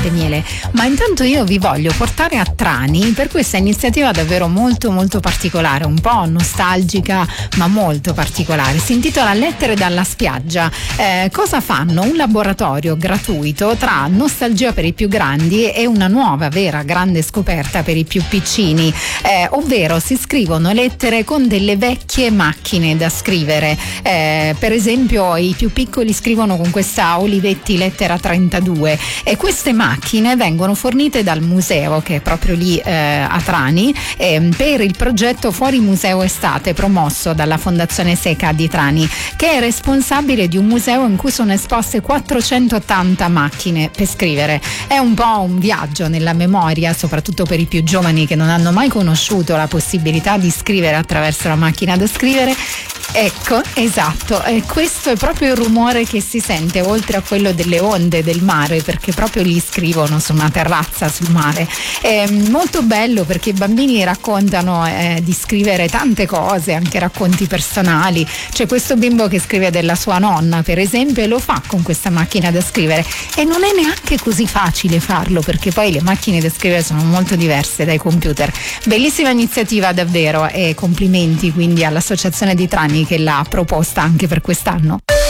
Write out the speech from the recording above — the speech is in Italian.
Miele. Ma intanto io vi voglio portare a Trani per questa iniziativa davvero molto molto particolare, un po' nostalgica ma molto particolare. Si intitola Lettere dalla spiaggia. Cosa fanno? Un laboratorio gratuito tra nostalgia per i più grandi e una nuova vera grande scoperta per i più piccini, ovvero si scrivono lettere con delle vecchie macchine da scrivere. Per esempio i più piccoli scrivono con questa Olivetti lettera 32 e queste macchine vengono fornite dal museo che è proprio lì a Trani per il progetto Fuori Museo Estate promosso dalla Fondazione Seca di Trani, che è responsabile di un museo in cui sono esposte 480 macchine per scrivere. È un po' un viaggio nella memoria, soprattutto per i più giovani che non hanno mai conosciuto la possibilità di scrivere attraverso la macchina da scrivere. Ecco, esatto, questo è proprio il rumore che si sente oltre a quello delle onde del mare, perché proprio lì scrivono su una terrazza sul mare. È molto bello perché i bambini raccontano di scrivere tante cose, anche racconti personali. C'è questo bimbo che scrive della sua nonna, per esempio, e lo fa con questa macchina da scrivere e non è neanche così facile farlo, perché poi le macchine da scrivere sono molto diverse dai computer. Bellissima iniziativa davvero, e complimenti quindi all'Associazione di Trani che l'ha proposta anche per quest'anno.